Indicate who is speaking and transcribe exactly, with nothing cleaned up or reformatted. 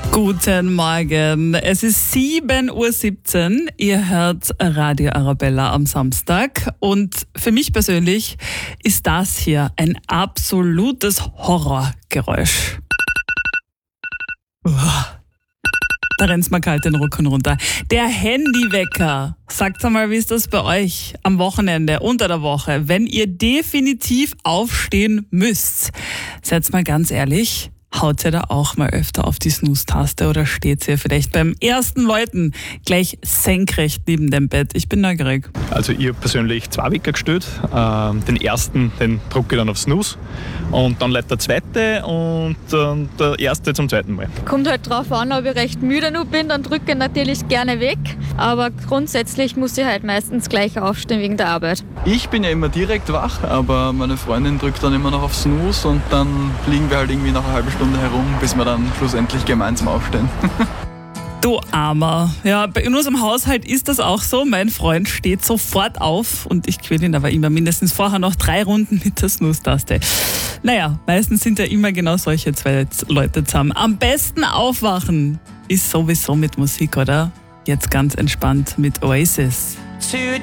Speaker 1: Guten Morgen. Es ist sieben Uhr siebzehn. Ihr hört Radio Arabella am Samstag. Und für mich persönlich ist das hier ein absolutes Horrorgeräusch. Uah. Da rennt's mir kalt den Rücken runter. Der Handywecker. Sagt einmal, wie ist das bei euch am Wochenende, unter der Woche, wenn ihr definitiv aufstehen müsst? Seid mal ganz ehrlich. Haut ihr da auch mal öfter auf die Snooze-Taste oder steht ihr vielleicht beim ersten Läuten gleich senkrecht neben dem Bett? Ich bin neugierig.
Speaker 2: Also ich habe persönlich zwei Wecker gestellt. Ähm, den ersten, den drücke ich dann auf Snooze und dann lädt der zweite und äh, der erste zum zweiten Mal.
Speaker 3: Kommt halt drauf an, ob ich recht müde noch bin, dann drücke ich natürlich gerne weg. Aber grundsätzlich muss ich halt meistens gleich aufstehen wegen der Arbeit.
Speaker 4: Ich bin ja immer direkt wach, aber meine Freundin drückt dann immer noch auf Snooze und dann liegen wir halt irgendwie noch eine halbe Stunde herum, bis wir dann schlussendlich gemeinsam aufstehen.
Speaker 1: Du Armer. Ja, bei in unserem Haushalt ist das auch so. Mein Freund steht sofort auf und ich quäle ihn aber immer mindestens vorher noch drei Runden mit der Snooze-Taste. Naja, meistens sind ja immer genau solche zwei Leute zusammen. Am besten aufwachen ist sowieso mit Musik, oder? Jetzt ganz entspannt mit Oasis.